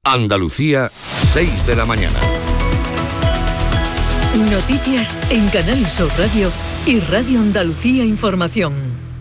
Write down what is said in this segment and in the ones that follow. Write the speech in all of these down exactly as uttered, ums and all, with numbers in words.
Andalucía, seis de la mañana. Noticias en Canal Sur Radio y Radio Andalucía Información.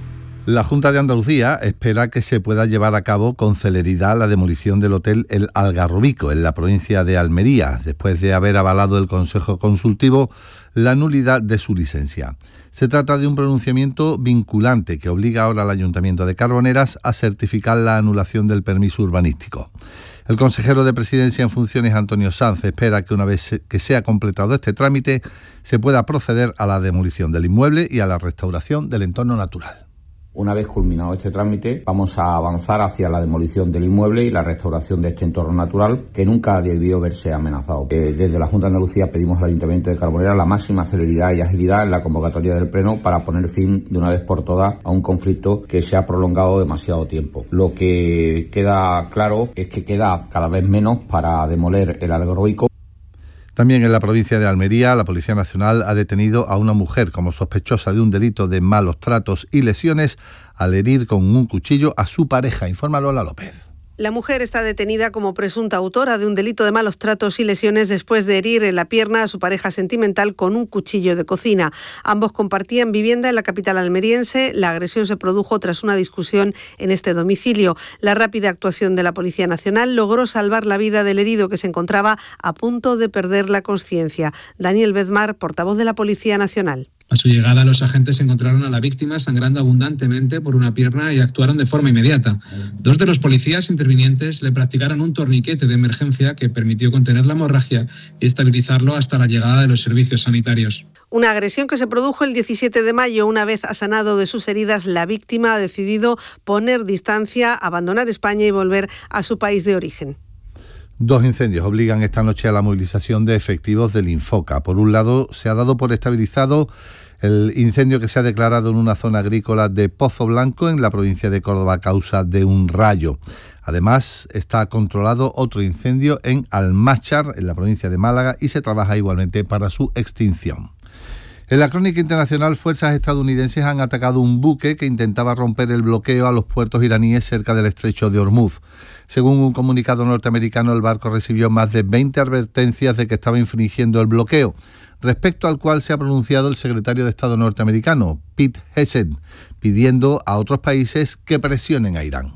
La Junta de Andalucía espera que se pueda llevar a cabo con celeridad la demolición del hotel El Algarrobico en la provincia de Almería, después de haber avalado el Consejo Consultivo la nulidad de su licencia. Se trata de un pronunciamiento vinculante que obliga ahora al Ayuntamiento de Carboneras a certificar la anulación del permiso urbanístico. El consejero de Presidencia en funciones, Antonio Sanz, espera que una vez que sea completado este trámite se pueda proceder a la demolición del inmueble y a la restauración del entorno natural. Una vez culminado este trámite, vamos a avanzar hacia la demolición del inmueble y la restauración de este entorno natural que nunca debió verse amenazado. Eh, desde la Junta de Andalucía pedimos al Ayuntamiento de Carbonera la máxima celeridad y agilidad en la convocatoria del Pleno para poner fin de una vez por todas a un conflicto que se ha prolongado demasiado tiempo. Lo que queda claro es que queda cada vez menos para demoler el Algarrobico. También en la provincia de Almería, la Policía Nacional ha detenido a una mujer como sospechosa de un delito de malos tratos y lesiones al herir con un cuchillo a su pareja. Informa Lola López. La mujer está detenida como presunta autora de un delito de malos tratos y lesiones después de herir en la pierna a su pareja sentimental con un cuchillo de cocina. Ambos compartían vivienda en la capital almeriense. La agresión se produjo tras una discusión en este domicilio. La rápida actuación de la Policía Nacional logró salvar la vida del herido que se encontraba a punto de perder la conciencia. Daniel Bedmar, portavoz de la Policía Nacional. A su llegada, los agentes encontraron a la víctima sangrando abundantemente por una pierna y actuaron de forma inmediata. Dos de los policías intervinientes le practicaron un torniquete de emergencia que permitió contener la hemorragia y estabilizarlo hasta la llegada de los servicios sanitarios. Una agresión que se produjo el diecisiete de mayo. Una vez sanado de sus heridas, la víctima ha decidido poner distancia, abandonar España y volver a su país de origen. Dos incendios obligan esta noche a la movilización de efectivos del Infoca. Por un lado, se ha dado por estabilizado el incendio que se ha declarado en una zona agrícola de Pozo Blanco, en la provincia de Córdoba, a causa de un rayo. Además, está controlado otro incendio en Almáchar, en la provincia de Málaga, y se trabaja igualmente para su extinción. En la crónica internacional, fuerzas estadounidenses han atacado un buque que intentaba romper el bloqueo a los puertos iraníes cerca del estrecho de Hormuz. Según un comunicado norteamericano, el barco recibió más de veinte advertencias de que estaba infringiendo el bloqueo, respecto al cual se ha pronunciado el secretario de Estado norteamericano, Pete Hegseth, pidiendo a otros países que presionen a Irán.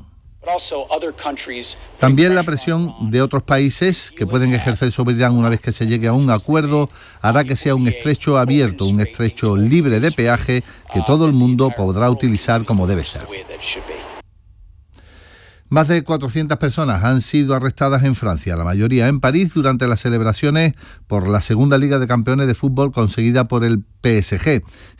También la presión de otros países que pueden ejercer sobre Irán una vez que se llegue a un acuerdo hará que sea un estrecho abierto, un estrecho libre de peaje que todo el mundo podrá utilizar como debe ser. Más de cuatrocientas personas han sido arrestadas en Francia, la mayoría en París, durante las celebraciones por la segunda Liga de Campeones de fútbol conseguida por el P S G.